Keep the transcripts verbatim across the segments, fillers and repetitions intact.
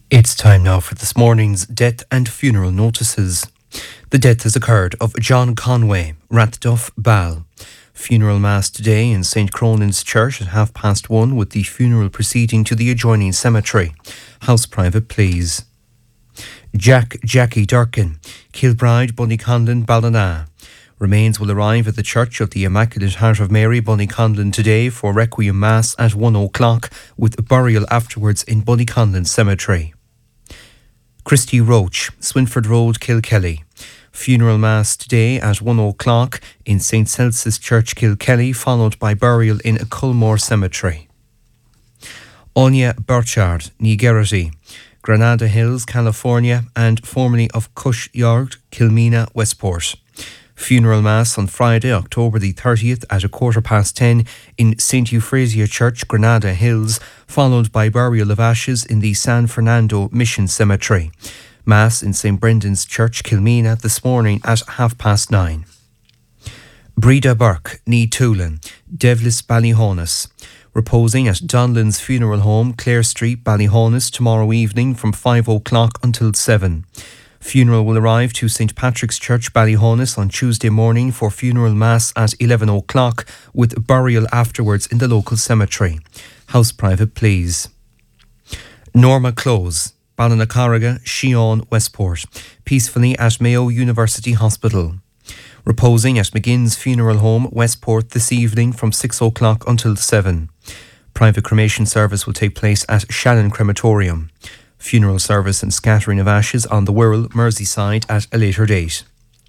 It's time now for this morning's death and funeral notices. The death has occurred of John Conway, Rathduff, Ball. Funeral mass today in Saint Cronan's Church at half past one, with the funeral proceeding to the adjoining cemetery. House private, please. Jack Jackie Durkin, Kilbride, Bunnyconlon, Ballina. Remains will arrive at the Church of the Immaculate Heart of Mary, Bunnyconlon, today for Requiem Mass at one o'clock, with burial afterwards in Bunnyconlon Cemetery. Christy Roach, Swinford Road, Kilkelly. Funeral Mass today at one o'clock in Saint Celsus Church, Kilkelly, followed by burial in Culmore Cemetery. Anya Burchard, Nigerity, Granada Hills, California, and formerly of Cush Yard, Kilmina, Westport. Funeral Mass on Friday, October the thirtieth at a quarter past ten in Saint Euphrasia Church, Granada Hills, followed by burial of ashes in the San Fernando Mission Cemetery. Mass in Saint Brendan's Church, Kilmina, this morning at half past nine. Breda Burke, Ní Toulon, Devlis, Ballyhonus. Reposing at Donlan's Funeral Home, Clare Street, Ballyhonus, tomorrow evening from five o'clock until seven. Funeral will arrive to Saint Patrick's Church, Ballyhonus, on Tuesday morning for funeral mass at eleven o'clock, with burial afterwards in the local cemetery. House private, please. Norma Close, Ballinacarriga, Sheon, Westport. Peacefully at Mayo University Hospital. Reposing at McGinn's Funeral Home, Westport, this evening from six o'clock until seven. Private cremation service will take place at Shannon Crematorium. Funeral service and scattering of ashes on the Wirral, Merseyside at a later date.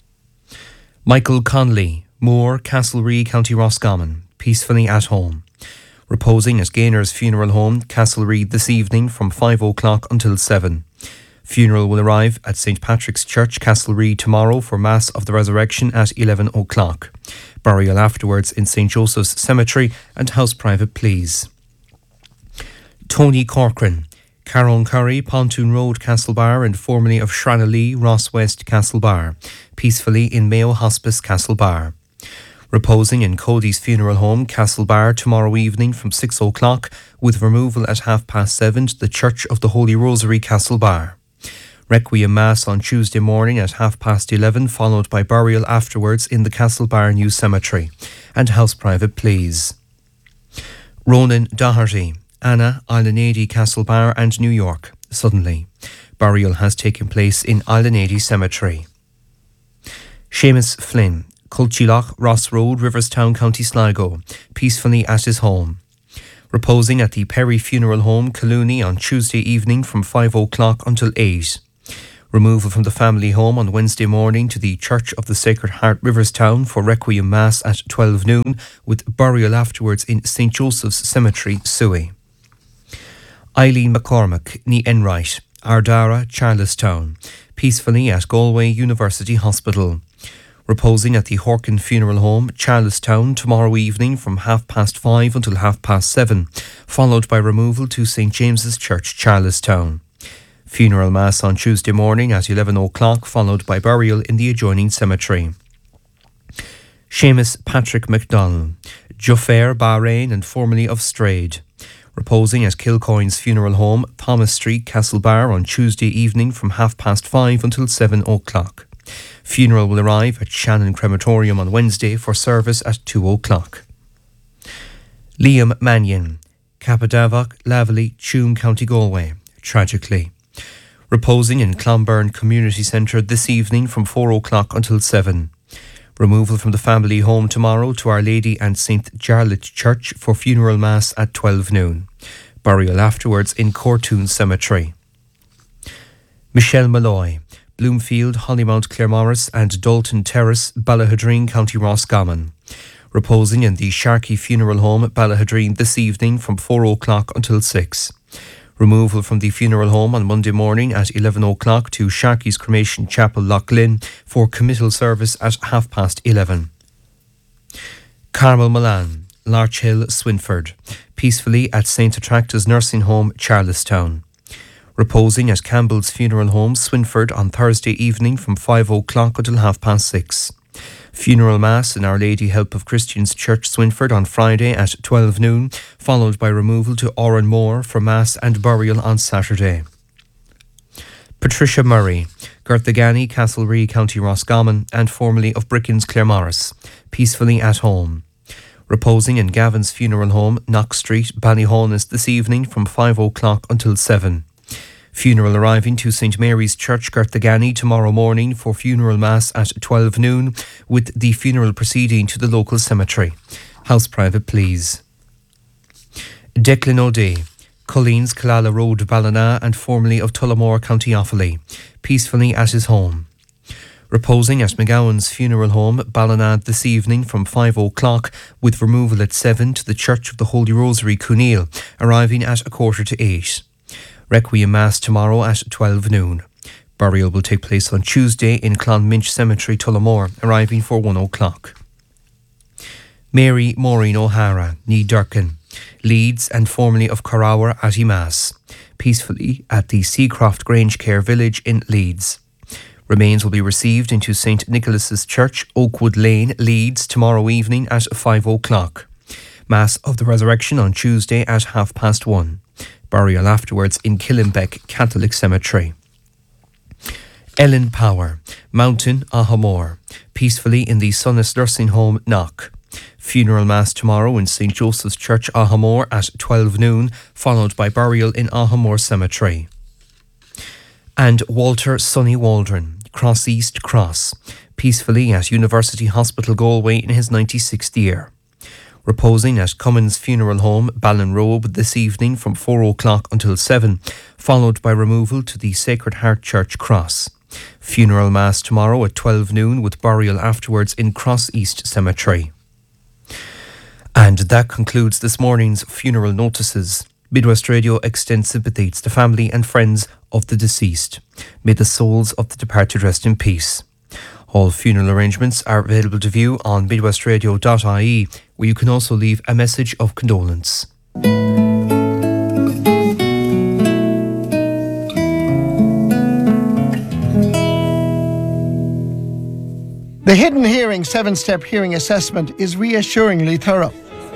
Michael Conley, Moore, Castlereagh, County Roscommon. Peacefully at home. Reposing at Gaynor's Funeral Home, Castlereagh, this evening from five o'clock until seven. Funeral will arrive at Saint Patrick's Church, Castlereagh, tomorrow for Mass of the Resurrection at eleven o'clock. Burial afterwards in Saint Joseph's Cemetery, and house private, please. Tony Corcoran, Carron Curry, Pontoon Road, Castlebar, and formerly of Shranalea, Ross West, Castlebar. Peacefully in Mayo Hospice, Castlebar. Reposing in Cody's Funeral Home, Castlebar, tomorrow evening from six o'clock, with removal at half past seven to the Church of the Holy Rosary, Castlebar. Requiem Mass on Tuesday morning at half past eleven, followed by burial afterwards in the Castlebar New Cemetery. And house private, please. Ronan Doherty, Anna, Islanady, Castlebar and New York, suddenly. Burial has taken place in Islanady Cemetery. Seamus Flynn, Culchilloch, Ross Road, Riverstown, County Sligo, peacefully at his home. Reposing at the Perry Funeral Home, Collooney, on Tuesday evening from five o'clock until eight. Removal from the family home on Wednesday morning to the Church of the Sacred Heart, Riverstown, for Requiem Mass at twelve noon, with burial afterwards in Saint Joseph's Cemetery, Suey. Eileen McCormack, Ní Enright, Ardara, Charlestown, peacefully at Galway University Hospital. Reposing at the Horkin Funeral Home, Charlestown, tomorrow evening from half past five until half past seven, followed by removal to Saint James's Church, Charlestown. Funeral Mass on Tuesday morning at eleven o'clock, followed by burial in the adjoining cemetery. Seamus Patrick MacDonald, Juffair, Bahrain, and formerly of Strayed. Reposing at Kilcoyne's Funeral Home, Thomas Street, Castlebar, on Tuesday evening from half past five until seven o'clock. Funeral will arrive at Shannon Crematorium on Wednesday for service at two o'clock. Liam Mannion, Capadavock, Laverley, Tuam, County Galway, tragically. Reposing in Clonberne Community Centre this evening from four o'clock until seven. Removal from the family home tomorrow to Our Lady and Saint Jarlath Church for funeral mass at twelve noon. Burial afterwards in Cortoon Cemetery. Michelle Malloy, Bloomfield, Hollymount, Claremorris and Dalton Terrace, Ballahadreen, County Roscommon. Reposing in the Sharkey Funeral Home at Ballahadreen this evening from four o'clock until six. Removal from the funeral home on Monday morning at eleven o'clock to Sharkey's Cremation Chapel, Loughlin, for committal service at half past eleven. Carmel Milan, Larch Hill, Swinford, peacefully at Saint Attracta's Nursing Home, Charlestown. Reposing at Campbell's Funeral Home, Swinford, on Thursday evening from five o'clock until half past six. Funeral Mass in Our Lady Help of Christians Church, Swinford, on Friday at twelve noon, followed by removal to Oranmore for Mass and burial on Saturday. Patricia Murray, Garthagani, Castlereagh, County Roscommon, and formerly of Brickens, Claremorris, peacefully at home. Reposing in Gavin's funeral home, Knox Street, Ballyhaunis, this evening from five o'clock until seven. Funeral arriving to Saint Mary's Church, Garthagani, tomorrow morning for funeral mass at twelve noon, with the funeral proceeding to the local cemetery. House private, please. Declan O'Day, Colleen's, Killala Road, Ballina, and formerly of Tullamore, County Offaly, peacefully at his home. Reposing at McGowan's funeral home, Ballina, this evening from five o'clock, with removal at seven to the Church of the Holy Rosary, Cooneal, arriving at a quarter to eight. Requiem Mass tomorrow at twelve noon. Burial will take place on Tuesday in Clonminch Cemetery, Tullamore, arriving for one o'clock. Mary Maureen O'Hara, Nee Durkin, Leeds, and formerly of Corawer, at Mass, peacefully at the Seacroft Grange Care Village in Leeds. Remains will be received into Saint Nicholas's Church, Oakwood Lane, Leeds, tomorrow evening at five o'clock. Mass of the Resurrection on Tuesday at half past one. Burial afterwards in Killenbeck Catholic Cemetery. Ellen Power, Mountain, Ahamore, peacefully in the Sunnis Nursing Home, Knock. Funeral Mass tomorrow in Saint Joseph's Church, Ahamore, at twelve noon, followed by burial in Ahamore Cemetery. And Walter Sonny Waldron, Cross East Cross, peacefully at University Hospital, Galway, in his ninety-sixth year. Reposing at Cummins Funeral Home, Ballinrobe, this evening from four o'clock until seven, followed by removal to the Sacred Heart Church, Cross. Funeral Mass tomorrow at twelve noon, with burial afterwards in Cross East Cemetery. And that concludes this morning's funeral notices. Midwest Radio extends sympathy to the family and friends of the deceased. May the souls of the departed rest in peace. All funeral arrangements are available to view on midwest radio dot I E, where you can also leave a message of condolence. The Hidden Hearing seven-step hearing assessment is reassuringly thorough.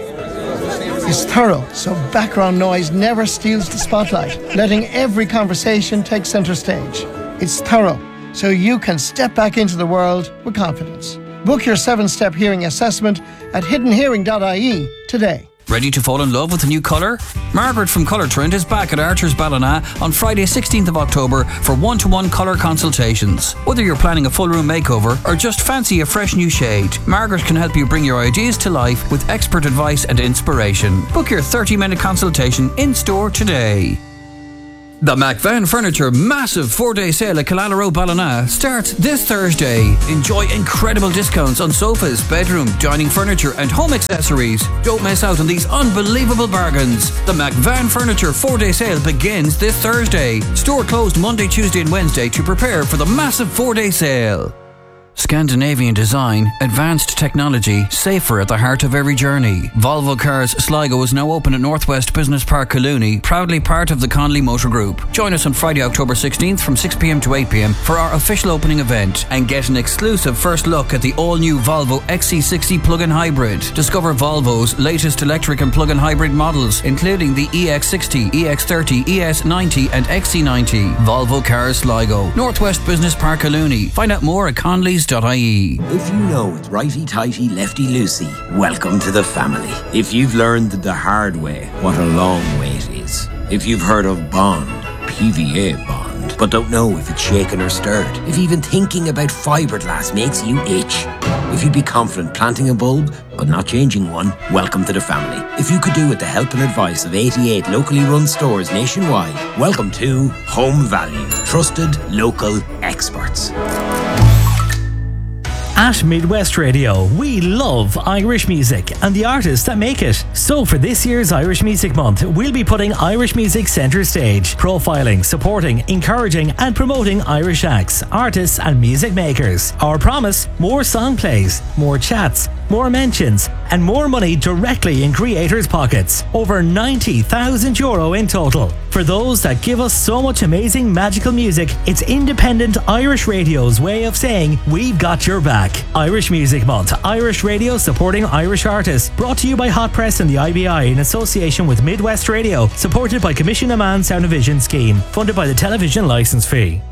It's thorough, so background noise never steals the spotlight, letting every conversation take centre stage. It's thorough, so you can step back into the world with confidence. Book your seven-step hearing assessment at hidden hearing dot I E today. Ready to fall in love with a new colour? Margaret from Colour Trend is back at Archer's Ballina on Friday sixteenth of October for one-to-one colour consultations. Whether you're planning a full room makeover or just fancy a fresh new shade, Margaret can help you bring your ideas to life with expert advice and inspiration. Book your thirty minute consultation in-store today. The McVan Furniture massive four-day sale at Killala Road, Ballina starts this Thursday. Enjoy incredible discounts on sofas, bedroom, dining furniture and home accessories. Don't miss out on these unbelievable bargains. The McVan Furniture four-day sale begins this Thursday. Store closed Monday, Tuesday and Wednesday to prepare for the massive four-day sale. Scandinavian design, advanced technology, safer at the heart of every journey. Volvo Cars Sligo is now open at Northwest Business Park, Collooney, proudly part of the Conley Motor Group. Join us on Friday, October sixteenth from six p m to eight p m for our official opening event and get an exclusive first look at the all-new Volvo X C sixty plug-in hybrid. Discover Volvo's latest electric and plug-in hybrid models, including the E X sixty, E X thirty, E S ninety and X C ninety. Volvo Cars Sligo, Northwest Business Park, Collooney. Find out more at conleys dot I E. If you know it's righty-tighty, lefty-loosey, welcome to the family. If you've learned the hard way what a long wait is. If you've heard of Bond, P V A Bond, but don't know if it's shaken or stirred. If even thinking about fiberglass makes you itch. If you'd be confident planting a bulb, but not changing one, welcome to the family. If you could do with the help and advice of eighty-eight locally run stores nationwide, welcome to Home Value. Trusted local experts. At Midwest Radio, we love Irish music and the artists that make it. So for this year's Irish Music Month, we'll be putting Irish music centre stage, profiling, supporting, encouraging and promoting Irish acts, artists and music makers. Our promise, more song plays, more chats, more mentions and more money directly in creators' pockets. Over ninety thousand euro in total. For those that give us so much amazing magical music, it's independent Irish radio's way of saying we've got your back. Irish Music Month, Irish Radio supporting Irish artists. Brought to you by Hot Press and the I B I in association with Midwest Radio. Supported by Commission Amman Sound and Vision Scheme. Funded by the Television Licence Fee.